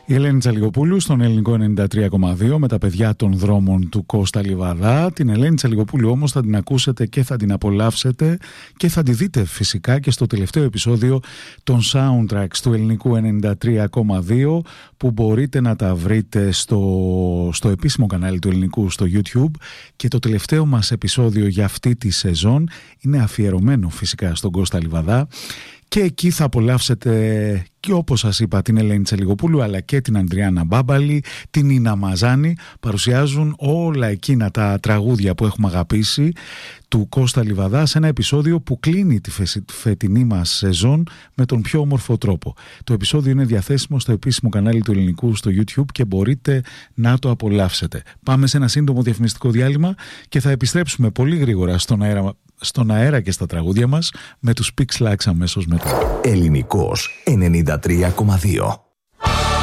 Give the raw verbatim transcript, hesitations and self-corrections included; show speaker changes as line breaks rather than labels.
Η Ελένη Τσαλιγοπούλου στον Ελληνικό ενενήντα τρία κόμμα δύο με τα παιδιά των δρόμων του Κώστα Λιβαδά. Την Ελένη Τσαλιγοπούλου όμως θα την ακούσετε και θα την απολαύσετε και θα τη δείτε φυσικά και στο τελευταίο επεισόδιο των soundtracks του Ελληνικού ενενήντα τρία κόμμα δύο, που μπορείτε να τα βρείτε στο, στο επίσημο κανάλι του Ελληνικού στο YouTube. Και το τελευταίο μας επεισόδιο για αυτή τη σεζόν είναι αφιερωμένο φυσικά στον Κώστα Λιβαδά. Και εκεί θα απολαύσετε και, όπως σας είπα, την Ελένη Τσαλιγοπούλου αλλά και την Αντριάννα Μπάμπαλη, την Ίνα Μαζάνη. Παρουσιάζουν όλα εκείνα τα τραγούδια που έχουμε αγαπήσει του Κώστα Λιβαδά σε ένα επεισόδιο που κλείνει τη φετινή μας σεζόν με τον πιο όμορφο τρόπο. Το επεισόδιο είναι διαθέσιμο στο επίσημο κανάλι του Ελληνικού στο YouTube και μπορείτε να το απολαύσετε. Πάμε σε ένα σύντομο διαφημιστικό διάλειμμα και θα επιστρέψουμε πολύ γρήγορα στον αέρα, στον αέρα και στα τραγούδια μας με τους Pixlax αμέσως μετά.
Ελληνικός ενενήντα τρία κόμμα δύο.